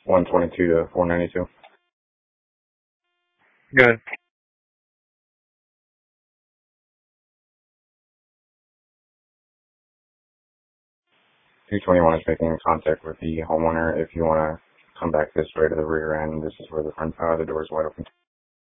122 to 492. Good. 221 is making contact with the homeowner. If you want to come back this way to the rear end, this is where the door is wide open.